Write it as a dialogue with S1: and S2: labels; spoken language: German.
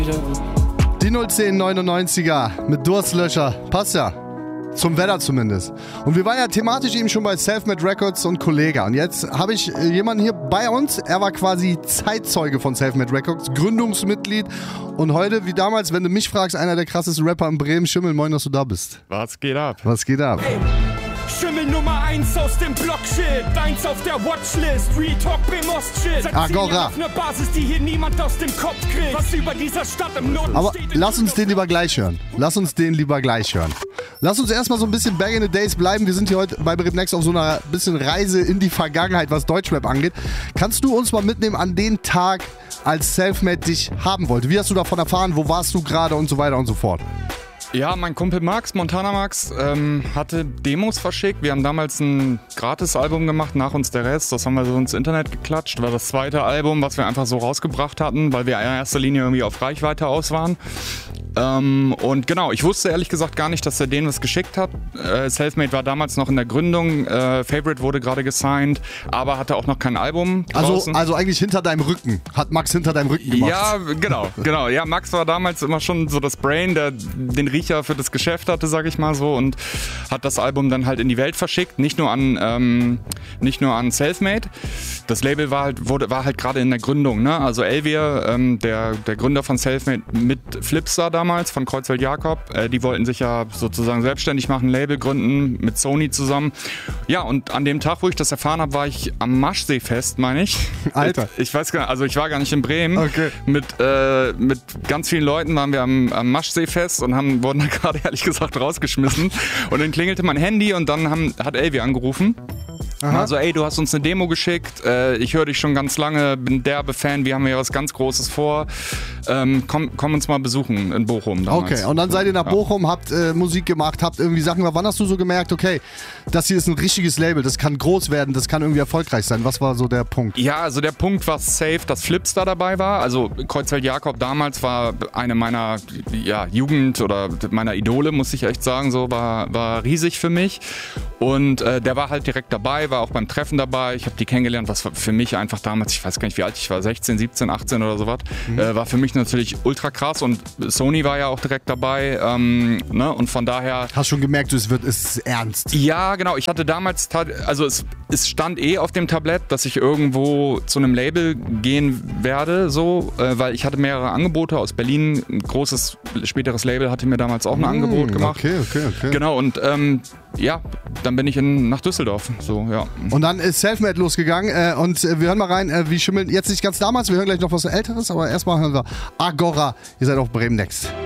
S1: Die 01099er mit Durstlöscher. Passt ja. Zum Wetter zumindest. Und wir waren ja thematisch eben schon bei Selfmade Records und Kollega. Und jetzt habe ich jemanden hier bei uns. Er war quasi Zeitzeuge von Selfmade Records, Gründungsmitglied. Und heute, wie damals, wenn du mich fragst, einer der krassesten Rapper in Bremen. Schimmel, moin, dass du da bist.
S2: Was geht ab?
S1: Was geht ab?
S3: Hey. Schimmel Nummer 1 aus dem Blockschild, 1 auf der Watchlist, Real Talk Bremost-Shit. Seit 10 Jahren auf einer Basis, die hier niemand aus dem Kopf kriegt. Was über dieser Stadt im Norden
S1: Aber
S3: steht.
S1: lass uns den lieber gleich hören. Lass uns erstmal so ein bisschen back in the days bleiben. Wir sind hier heute bei Bremen Next auf so einer bisschen Reise in die Vergangenheit, was Deutschrap angeht. Kannst du uns mal mitnehmen an den Tag, als Selfmade dich haben wollte? Wie hast du davon erfahren? Wo warst du gerade und so weiter und so fort?
S2: Ja, mein Kumpel Max, Montana Max, hatte Demos verschickt. Wir haben damals ein Gratis-Album gemacht, Nach uns der Rest. Das haben wir so ins Internet geklatscht. War das zweite Album, was wir einfach so rausgebracht hatten, weil wir in erster Linie irgendwie auf Reichweite aus waren. Und genau, ich wusste ehrlich gesagt gar nicht, dass er denen was geschickt hat. Selfmade war damals noch in der Gründung. Favorite wurde gerade gesigned, aber hatte auch noch kein Album draußen.
S1: Also eigentlich hinter deinem Rücken. Hat Max hinter deinem Rücken gemacht.
S2: Ja, genau. Ja, Max war damals immer schon so das Brain, der den Riecher für das Geschäft hatte, sag ich mal so, und hat das Album dann halt in die Welt verschickt. Nicht nur an Selfmade. Das Label war halt gerade in der Gründung, ne? Also Elvier, der Gründer von Selfmade mit Flipstar damals von Kreuzfeld Jakob, die wollten sich ja sozusagen selbstständig machen, Label gründen mit Sony zusammen. Ja, und an dem Tag, wo ich das erfahren habe, war ich am Maschseefest, meine ich.
S1: Alter.
S2: Ich weiß gar nicht, also ich war gar nicht in Bremen.
S1: Okay.
S2: Mit ganz vielen Leuten waren wir am Maschseefest und wurden da gerade ehrlich gesagt rausgeschmissen. Und dann klingelte mein Handy und dann hat Elvi angerufen.
S1: Aha.
S2: Also, ey, du hast uns eine Demo geschickt, ich höre dich schon ganz lange, bin derbe Fan, wir haben ja was ganz Großes vor, komm uns mal besuchen in Bochum damals.
S1: Okay, und dann seid ihr nach Bochum, habt Musik gemacht, habt irgendwie Sachen gemacht. Wann hast du so gemerkt, okay, das hier ist ein richtiges Label, das kann groß werden, das kann irgendwie erfolgreich sein? Was war so der Punkt?
S2: Ja, also der Punkt war safe, dass Flipstar dabei war. Also Kreuzfeld Jakob damals war eine meiner Jugend- oder meiner Idole, muss ich echt sagen, so war riesig für mich. Und der war halt direkt dabei, war auch beim Treffen dabei. Ich habe die kennengelernt, was für mich einfach damals, ich weiß gar nicht, wie alt ich war, 16, 17, 18 oder sowas, war für mich natürlich ultra krass. Und Sony war ja auch direkt dabei. Ne? Und von daher...
S1: Hast schon gemerkt, es ist ernst.
S2: Ja, genau. Ich hatte damals, also es stand auf dem Tablett, dass ich irgendwo zu einem Label gehen werde, so, weil ich hatte mehrere Angebote aus Berlin. Ein großes, späteres Label hatte mir damals auch ein Angebot gemacht.
S1: Okay.
S2: Genau, und dann bin ich nach Düsseldorf. So, ja.
S1: Und dann ist Selfmade losgegangen und wir hören mal rein, wie Schimmel, jetzt nicht ganz damals, wir hören gleich noch was Älteres, aber erstmal hören wir Agora, ihr seid auf Bremen Next.